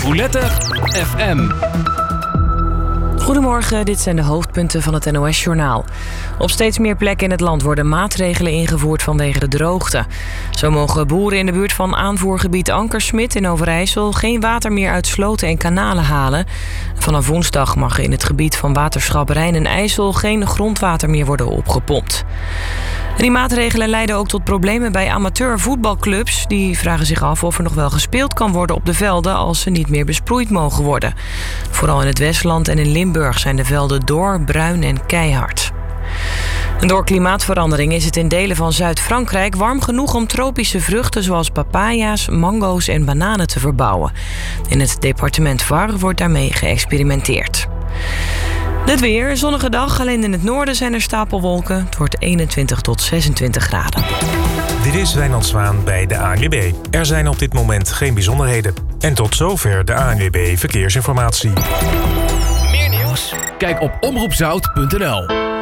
Roulette FM. Goedemorgen, dit zijn de hoofdpunten van het NOS-journaal. Op steeds meer plekken in het land worden maatregelen ingevoerd vanwege de droogte. Zo mogen boeren in de buurt van aanvoergebied Ankersmit in Overijssel geen water meer uit sloten en kanalen halen. Vanaf woensdag mag er in het gebied van waterschap Rijn en IJssel geen grondwater meer worden opgepompt. En die maatregelen leiden ook tot problemen bij amateurvoetbalclubs. Die vragen zich af of er nog wel gespeeld kan worden op de velden als ze niet meer besproeid mogen worden. Vooral in het Westland en in Limburg zijn de velden dor, bruin en keihard. En door klimaatverandering is het in delen van Zuid-Frankrijk warm genoeg om tropische vruchten zoals papaya's, mango's en bananen te verbouwen. In het departement Var wordt daarmee geëxperimenteerd. Het weer, een zonnige dag, alleen in het noorden zijn er stapelwolken. Het wordt 21 tot 26 graden. Dit is Wijnand Zwaan bij de ANWB. Er zijn op dit moment geen bijzonderheden. En tot zover de ANWB Verkeersinformatie. Meer nieuws? Kijk op omroepzout.nl.